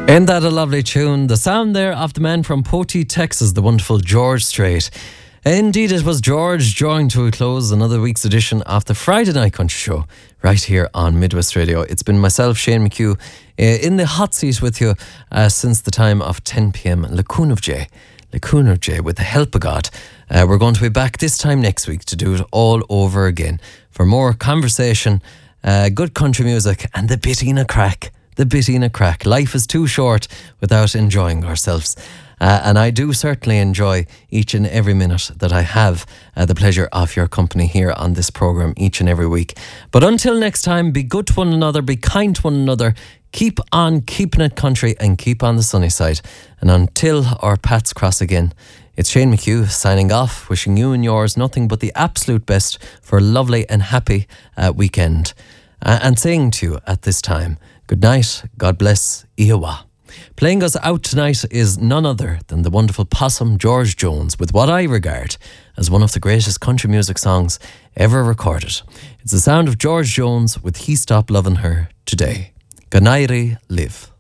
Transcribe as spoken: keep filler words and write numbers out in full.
Ain't that a lovely tune? The sound there of the man from Poteet, Texas, the wonderful George Strait. Indeed, it was George drawing to a close another week's edition of the Friday Night Country Show right here on Midwest Radio. It's been myself, Shane McHugh, uh, in the hot seat with you uh, since the time of ten p.m. Lacuna of J. Lacuna of J, with the help of God. Uh, we're going to be back this time next week to do it all over again for more conversation, uh, good country music, and the bit in a crack. The bit in a crack. Life is too short without enjoying ourselves. Uh, and I do certainly enjoy each and every minute that I have uh, the pleasure of your company here on this programme each and every week. But until next time, be good to one another, be kind to one another, keep on keeping it country and keep on the sunny side. And until our paths cross again, it's Shane McHugh signing off, wishing you and yours nothing but the absolute best for a lovely and happy uh, weekend. Uh, and saying to you at this time, good night, God bless, Iowa. Playing us out tonight is none other than the wonderful Possum George Jones with what I regard as one of the greatest country music songs ever recorded. It's the sound of George Jones with He Stopped Loving Her Today. Good night, live.